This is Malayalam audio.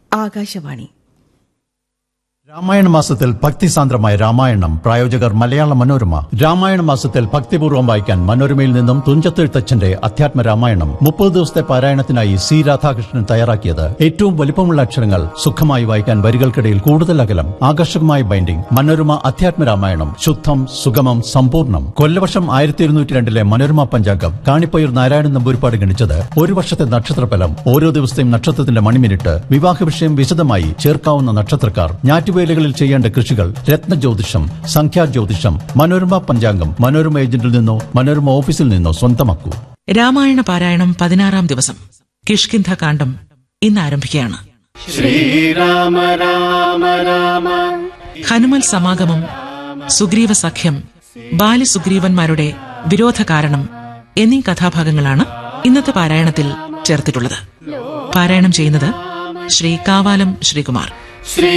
ആകാശവാണി. രാമായണ മാസത്തിൽ ഭക്തിസാന്ദ്രമായ രാമായണം. പ്രായോജകർ മലയാള മനോരമ. രാമായണ മാസത്തിൽ ഭക്തിപൂർവ്വം വായിക്കാൻ മനോരമയിൽ നിന്നും തുഞ്ചത്തെഴുത്തച്ഛന്റെ അധ്യാത്മ രാമായണം 30 ദിവസത്തെ പാരായണത്തിനായി സി രാധാകൃഷ്ണൻ തയ്യാറാക്കിയത്. ഏറ്റവും വലിപ്പമുള്ള അക്ഷരങ്ങൾ, സുഖമായി വായിക്കാൻ വരികൾക്കിടയിൽ കൂടുതൽ അകലം, ആകർഷകമായ ബൈൻഡിംഗ്. മനോരമ അധ്യാത്മ രാമായണം. ശുദ്ധം, സുഗമം, സമ്പൂർണ്ണം. കൊല്ലവർഷം 1202 മനോരമ പഞ്ചാംഗം കാണിപ്പയ്യൂർ നാരായണൻ നമ്പൂരിപ്പാട് ഗണിച്ചത്. ഒരു വർഷത്തെ നക്ഷത്രഫലം, ഓരോ ദിവസത്തെയും നക്ഷത്രത്തിന്റെ മണിമിനിറ്റ്, വിവാഹ വിഷയം വിശദമായി ചേർക്കാവുന്ന നക്ഷത്രക്കാർ, ഞാറ്റുവേലകളിൽ ചെയ്യേണ്ട കൃഷികൾ, രത്നജ്യോതിഷം, സംഖ്യാജ്യോതിഷം. മനോരമ പഞ്ചാംഗം മനോരമ ഏജന്റിൽ നിന്നോ മനോരമ ഓഫീസിൽ നിന്നോ സ്വന്തമാക്കൂ. രാമായണ പാരായണം 16-ാം ദിവസം. കിഷ്കിന്ധ കാണ്ഡം ഇന്ന് ആരംഭിക്കുകയാണ്. ശ്രീരാമ രാമ രാമ. ഹനുമൽ സമാഗമം, സുഗ്രീവ സഖ്യം, ബാലിസുഗ്രീവന്മാരുടെ വിരോധ കാരണം എന്നീ കഥാഭാഗങ്ങളാണ് ഇന്നത്തെ പാരായണത്തിൽ ചേർത്തിട്ടുള്ളത്. പാരായണം ചെയ്യുന്നത് ശ്രീ കാവാലം ശ്രീകുമാർ. ശ്രീ